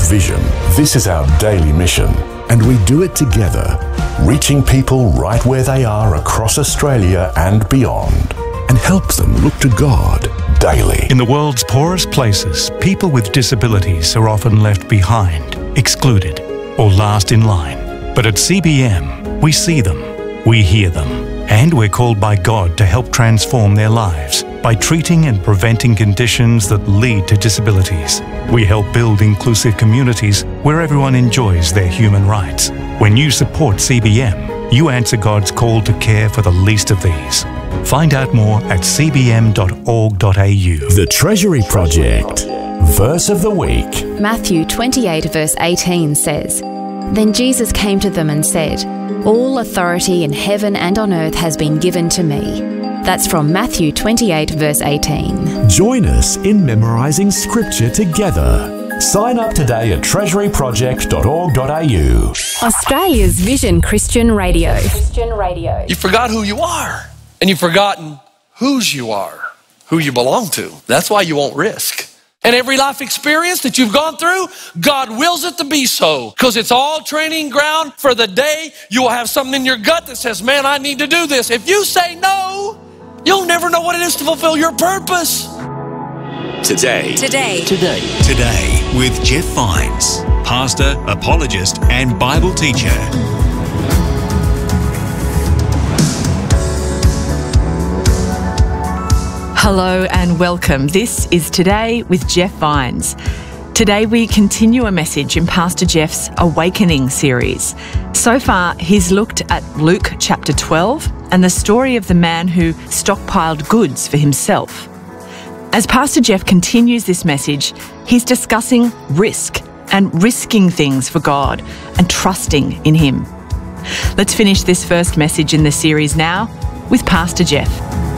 vision. This is our daily mission, and we do it together, reaching people right where they are across Australia and beyond, and help them look to God daily. In the world's poorest places, people with disabilities are often left behind, excluded, or last in line. But at CBM, we see them, we hear them, and we're called by God to help transform their lives by treating and preventing conditions that lead to disabilities. We help build inclusive communities where everyone enjoys their human rights. When you support CBM, you answer God's call to care for the least of these. Find out more at cbm.org.au. The Treasury Project. Verse of the Week. Matthew 28 verse 18 says, "Then Jesus came to them and said, 'All authority in heaven and on earth has been given to me.'" That's from Matthew 28 verse 18. Join us in memorising Scripture together. Sign up today at treasuryproject.org.au. Australia's Vision Christian Radio. You forgot who you are, and you've forgotten whose you are, who you belong to. That's why you won't risk. And every life experience that you've gone through, God wills it to be so, because it's all training ground for the day you will have something in your gut that says, man, I need to do this. If you say no, you'll never know what it is to fulfill your purpose. Today with Jeff Vines, pastor, apologist, and Bible teacher. Hello and welcome. This is Today with Jeff Vines. Today we continue a message in Pastor Jeff's Awakening series. So far, he's looked at Luke chapter 12 and the story of the man who stockpiled goods for himself. As Pastor Jeff continues this message, he's discussing risk and risking things for God and trusting in Him. Let's finish this first message in the series now with Pastor Jeff.